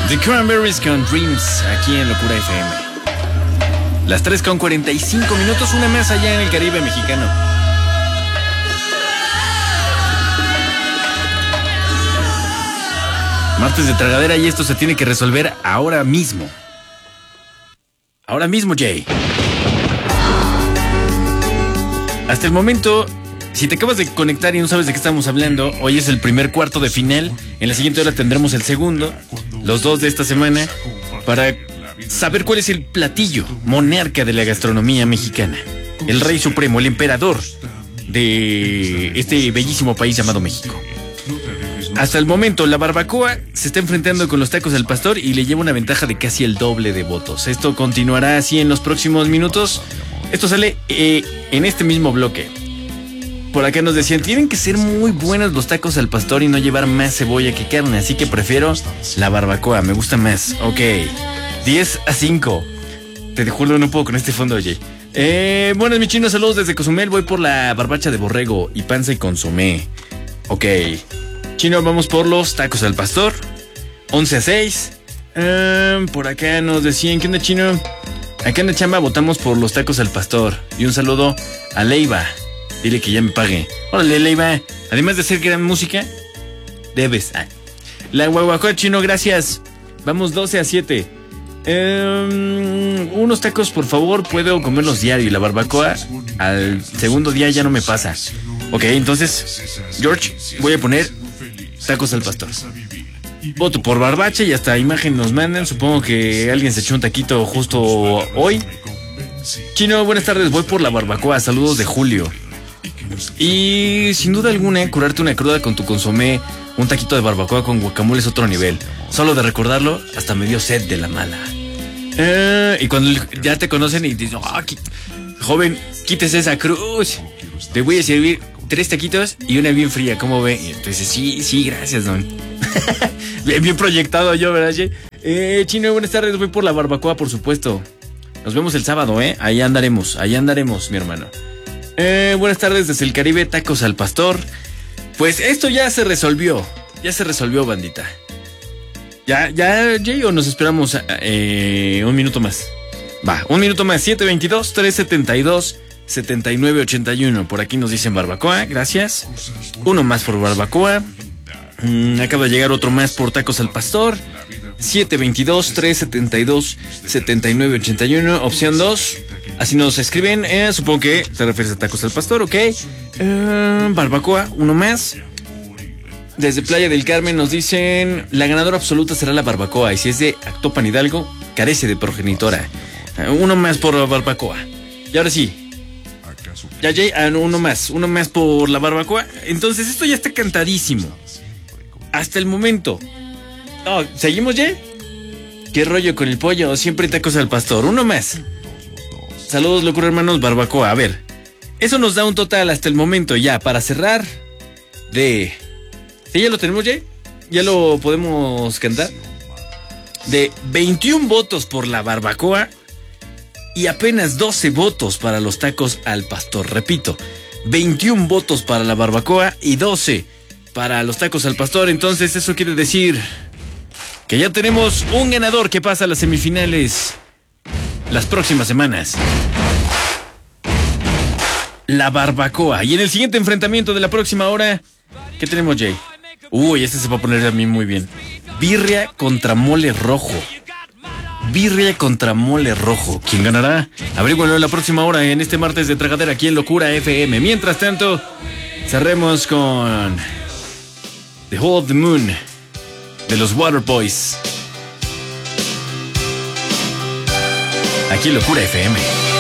The Cranberries con Dreams, aquí en Locura FM. Las 3:45 minutos, una más allá en el Caribe mexicano. Martes de tragadera y esto se tiene que resolver ahora mismo. Ahora mismo, Jay. Hasta el momento, si te acabas de conectar y no sabes de qué estamos hablando, hoy es el primer cuarto de final. En la siguiente hora tendremos el segundo, los dos de esta semana, para saber cuál es el platillo monarca de la gastronomía mexicana. El rey supremo, el emperador de este bellísimo país llamado México. Hasta el momento, la barbacoa se está enfrentando con los tacos al pastor y le lleva una ventaja de casi el doble de votos. Esto continuará así en los próximos minutos. Esto sale en este mismo bloque. Por acá nos decían, tienen que ser muy buenos los tacos al pastor y no llevar más cebolla que carne, así que prefiero la barbacoa, me gusta más. Ok, 10-5. Te juro, no puedo con este fondo, oye. Buenas, mi chino, saludos desde Cozumel. Voy por la barbacha de borrego y panza y consomé. Ok, chino, vamos por los tacos al pastor. 11-6. Por acá nos decían, ¿qué onda, chino? Acá en la chamba votamos por los tacos al pastor. Y un saludo a Leiva. Dile que ya me pague. Órale, Leiva. Además de hacer gran música, debes. La guaguacoa, chino, gracias. Vamos 12-7. Unos tacos, por favor. Puedo comerlos diario. Y la barbacoa al segundo día ya no me pasa. Ok, entonces, George, voy a poner tacos al pastor. Voto por barbacha y hasta imagen nos mandan. Supongo que alguien se echó un taquito justo hoy. Chino, buenas tardes. Voy por la barbacoa. Saludos de Julio. Y sin duda alguna, curarte una cruda con tu consomé, un taquito de barbacoa con guacamole es otro nivel. Solo de recordarlo, hasta me dio sed de la mala. Y cuando ya te conocen y dicen, joven, quítese esa cruz. Te voy a servir 3 taquitos y una bien fría, ¿cómo ve? Y entonces, sí, gracias, don. bien proyectado yo, ¿verdad, Jay? Chino, buenas tardes, voy por la barbacoa, por supuesto. Nos vemos el sábado, Ahí andaremos, mi hermano. Buenas tardes desde el Caribe, tacos al pastor. Pues esto ya se resolvió, bandita. ¿Ya, Jay, o nos esperamos un minuto más? Va, un minuto más, 722-372-7981. Por aquí nos dicen barbacoa, gracias. Uno más por barbacoa. Acaba de llegar otro más por tacos al pastor. 722-372-7981, opción 2. Así nos escriben, supongo que te refieres a tacos al pastor, ok. Barbacoa, uno más. Desde Playa del Carmen nos dicen, la ganadora absoluta será la barbacoa, y si es de Actopan Hidalgo, carece de progenitora. Uno más por barbacoa. Y ahora sí, ya, Jay, uno más por la barbacoa. Entonces esto ya está cantadísimo. Hasta el momento. ¿Seguimos, Jay? ¿Qué rollo con el pollo? Siempre tacos al pastor. Uno más. Saludos, locura, hermanos, barbacoa. A ver, eso nos da un total hasta el momento ya, para cerrar, de... ¿Sí, ya lo tenemos, Jay? ¿Ya lo podemos cantar? De 21 votos por la barbacoa y apenas 12 votos para los tacos al pastor. Repito, 21 votos para la barbacoa y 12 para los tacos al pastor. Entonces eso quiere decir que ya tenemos un ganador que pasa a las semifinales las próximas semanas. La barbacoa. Y en el siguiente enfrentamiento de la próxima hora, ¿qué tenemos, Jay? Uy, este se va a poner a mí muy bien. Birria contra mole rojo. ¿Quién ganará? Averígualo en la próxima hora en este martes de tragadera aquí en Locura FM. Mientras tanto, cerremos con The Hole of the Moon de los Waterboys. Aquí en Locura FM.